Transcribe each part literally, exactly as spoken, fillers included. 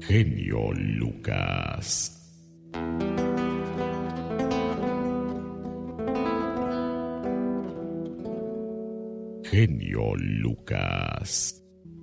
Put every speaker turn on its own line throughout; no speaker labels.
Genio Lucas. Genio Lucas.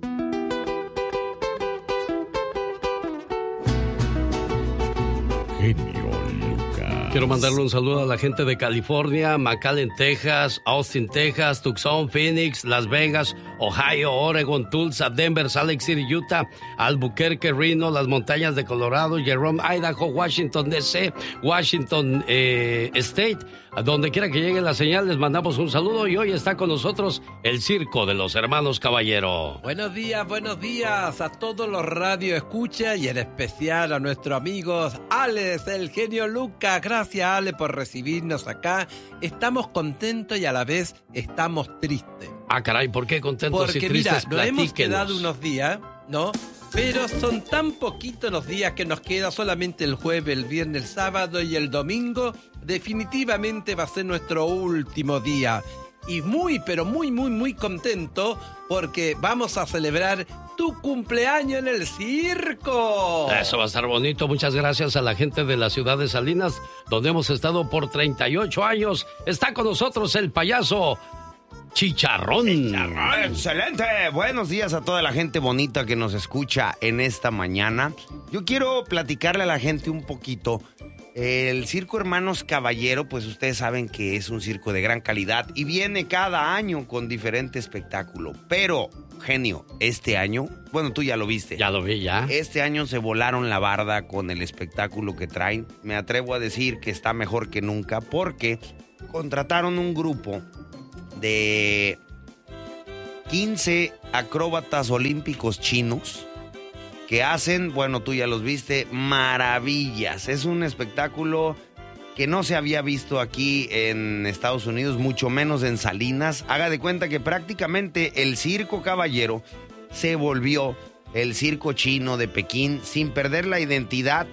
Genio Lucas.
Quiero mandarle un saludo a la gente de California, McAllen, Texas, Austin, Texas, Tucson, Phoenix, Las Vegas, Ohio, Oregon, Tulsa, Denver, Salt Lake City, Utah, Albuquerque, Reno, las montañas de Colorado, Jerome, Idaho, Washington, D C, Washington eh, State. A donde quiera que llegue la señal, les mandamos un saludo y hoy está con nosotros el Circo de los Hermanos Caballero.
Buenos días, buenos días a todos los radio escucha y en especial a nuestros amigos Alex, el genio Lucas. Gracias, Ale, por recibirnos acá. Estamos contentos y a la vez estamos tristes.
Ah, caray, ¿por qué contentos
Porque,
y tristes?
Porque mira, nos hemos quedado unos días, ¿no? Pero son tan poquitos los días que nos queda, solamente el jueves, el viernes, el sábado y el domingo. Definitivamente va a ser nuestro último día. Y muy, pero muy, muy, muy contento porque vamos a celebrar tu cumpleaños en el circo.
Eso va a estar bonito. Muchas gracias a la gente de la ciudad de Salinas, donde hemos estado por treinta y ocho años. Está con nosotros el payaso Chicharrón.
Chicharrón. Excelente. Buenos días a toda la gente bonita que nos escucha en esta mañana. Yo quiero platicarle a la gente un poquito. El Circo Hermanos Caballero, pues ustedes saben que es un circo de gran calidad y viene cada año con diferente espectáculo. Pero, genio, este año, bueno, tú ya lo viste.
Ya lo vi, ya.
Este año se volaron la barda con el espectáculo que traen. Me atrevo a decir que está mejor que nunca porque contrataron un grupo de quince acróbatas olímpicos chinos que hacen, bueno, tú ya los viste, maravillas. Es un espectáculo que no se había visto aquí en Estados Unidos, mucho menos en Salinas. Haga de cuenta que prácticamente el Circo Caballero se volvió el circo chino de Pekín sin perder la identidad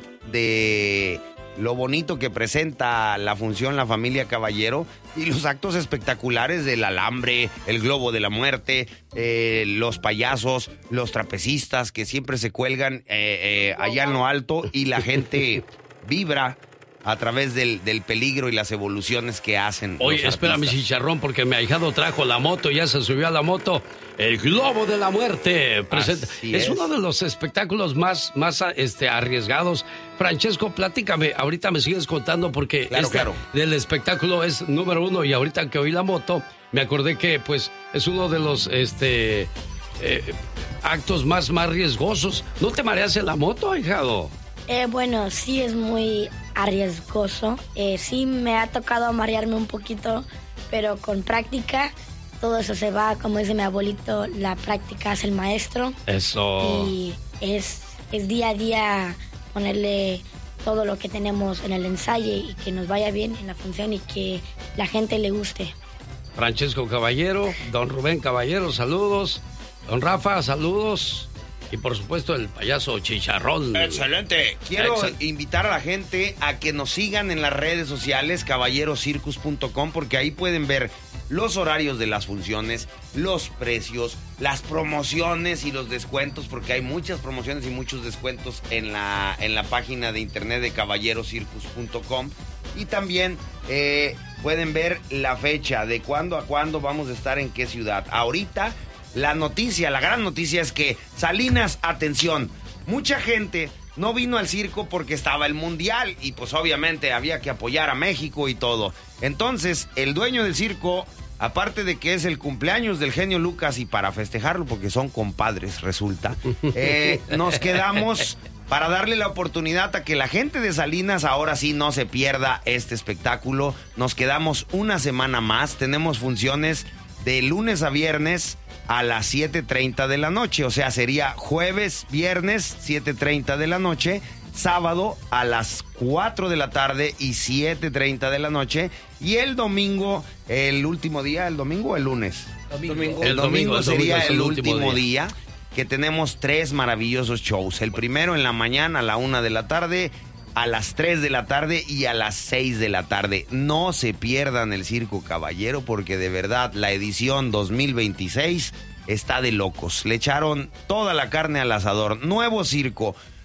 de lo bonito que presenta la función La Familia Caballero y los actos espectaculares del alambre, el globo de la muerte, eh, los payasos, los trapecistas que siempre se cuelgan eh, eh, allá en lo alto y la gente vibra a través del, del peligro y las evoluciones que hacen.
Oye, espérame, Chicharrón, porque mi ahijado trajo la moto, ya se subió a la moto. El Globo de la Muerte presenta. Es. es uno de los espectáculos más, más este, arriesgados. Francesco, platícame, ahorita me sigues contando porque
claro,
este
claro.
del espectáculo es número uno y ahorita que oí la moto, me acordé que pues es uno de los este eh, actos más, más riesgosos. ¿No te mareas en la moto, ahijado?
Eh, bueno, sí es muy arriesgoso. Eh, sí me ha tocado marearme un poquito, pero con práctica todo eso se va. Como dice mi abuelito, la práctica es el maestro.
Eso.
Y es, es día a día ponerle todo lo que tenemos en el ensayo y que nos vaya bien en la función y que la gente le guste.
Francesco Caballero, don Rubén Caballero, saludos. Don Rafa, saludos. Y por supuesto el payaso Chicharrón.
Excelente. Quiero
Excel-
invitar a la gente a que nos sigan en las redes sociales caballero circus punto com porque ahí pueden ver los horarios de las funciones, los precios, las promociones y los descuentos, porque hay muchas promociones y muchos descuentos en la, en la página de internet de caballero circus punto com. Y también eh, pueden ver la fecha de cuándo a cuándo vamos a estar en qué ciudad. Ahorita la noticia, la gran noticia es que Salinas, atención, mucha gente no vino al circo porque estaba el mundial y pues obviamente había que apoyar a México y todo. Entonces el dueño del circo, aparte de que es el cumpleaños del genio Lucas y para festejarlo porque son compadres resulta, eh, nos quedamos para darle la oportunidad a que la gente de Salinas ahora sí no se pierda este espectáculo. Nos quedamos una semana más, tenemos funciones de lunes a viernes a las siete treinta de la noche, o sea, sería jueves, viernes, siete treinta de la noche, sábado a las cuatro de la tarde y siete treinta de la noche, y el domingo, el último día, ¿el domingo o el lunes?
Domingo.
El,
El
domingo,
domingo
sería
es
el,
el
último,
último
día. día, que tenemos tres maravillosos shows. El primero en la mañana a la una de la tarde, a las tres de la tarde y a las seis de la tarde. No se pierdan el Circo Caballero porque de verdad la edición dos mil veintiséis está de locos. Le echaron toda la carne al asador. Nuevo circo,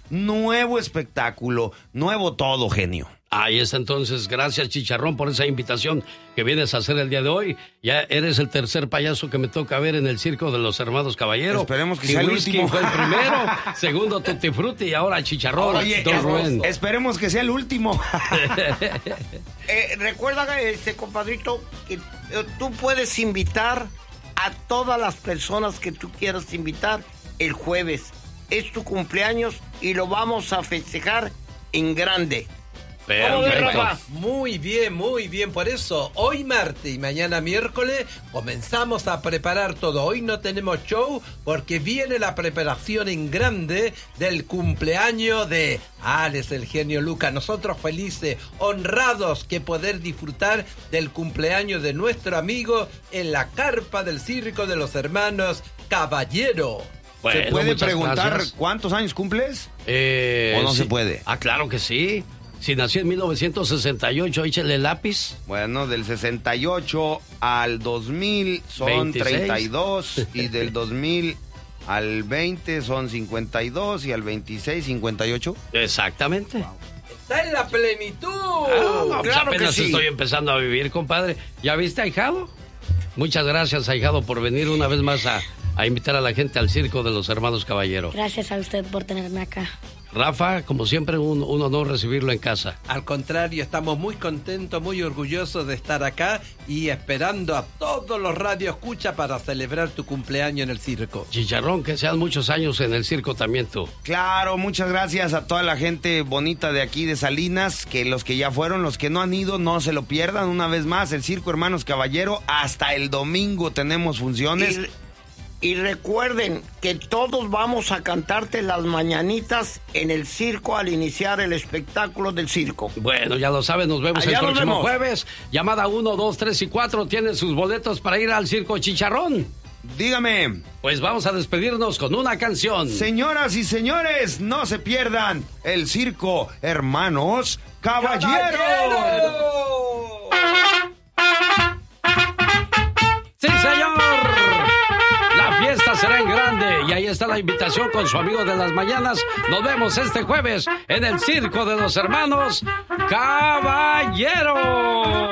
nuevo espectáculo, nuevo todo, genio.
Ahí está entonces, gracias Chicharrón por esa invitación que vienes a hacer el día de hoy. Ya eres el tercer payaso que me toca ver en el circo de los hermanos Caballero.
Esperemos que sea el
Whisky
último.
fue el primero, segundo Tutti Frutti y ahora Chicharrón.
Oye,
Don
es-
Rubén.
esperemos que sea el último.
Eh, recuerda, este compadrito, que eh, tú puedes invitar a todas las personas que tú quieras invitar el jueves. Es tu cumpleaños y lo vamos a festejar en grande. ¿Cómo ves,
Perfecto.
Rafa?
Muy bien, muy bien. Por eso, hoy martes y mañana miércoles comenzamos a preparar todo. Hoy no tenemos show porque viene la preparación en grande del cumpleaños de Alex, el genio Lucas. Nosotros felices, honrados que poder disfrutar del cumpleaños de nuestro amigo en la carpa del circo de los hermanos Caballero.
Bueno,
¿Se puede
muchas
preguntar
gracias.
cuántos años cumples?
Eh,
¿O no
sí.
se puede?
Ah, claro que sí. Si nació en mil novecientos sesenta y ocho, échale lápiz.
Bueno, del sesenta y ocho al dos mil son
veintiséis.
treinta y dos y del dos mil al veinte son cincuenta y dos y al veintiséis cincuenta y ocho.
Exactamente.
Está en la plenitud.
Ah, no, pues
claro que
apenas
sí.
estoy empezando a vivir, compadre. ¿Ya viste, ahijado? Muchas gracias, ahijado, por venir una vez más a, a invitar a la gente al circo de los hermanos Caballero.
Gracias a usted por tenerme acá.
Rafa, como siempre, un, un honor recibirlo en casa.
Al contrario, estamos muy contentos, muy orgullosos de estar acá y esperando a todos los radioescuchas para celebrar tu cumpleaños en el circo.
Chicharrón, que sean muchos años en el circo también tú.
Claro, muchas gracias a toda la gente bonita de aquí de Salinas, que los que ya fueron, los que no han ido, no se lo pierdan. Una vez más, el Circo Hermanos Caballero, hasta el domingo tenemos funciones.
Y, y recuerden que todos vamos a cantarte las mañanitas en el circo al iniciar el espectáculo del circo.
Bueno, ya lo saben, nos vemos
Allá
el
nos
próximo
vemos.
jueves. Llamada uno, dos, tres y cuatro, tienen sus boletos para ir al circo Chicharrón.
Dígame,
Pues vamos a despedirnos con una canción.
señoras y señores, no se pierdan el Circo Hermanos Caballero.
¡Sí, señor! La fiesta será en grande y ahí está la invitación con su amigo de las mañanas. Nos vemos este jueves en el Circo de los Hermanos Caballero.